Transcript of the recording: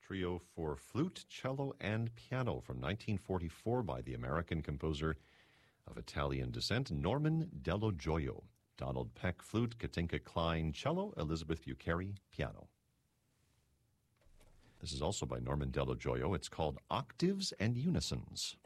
trio for flute, cello, and piano from 1944 by the American composer of Italian descent, Norman Dello Gioio. Donald Peck, flute, Katinka Klein, cello, Elizabeth Bucheri, piano. This is also by Norman Dello Gioio. It's called Octaves and Unisons.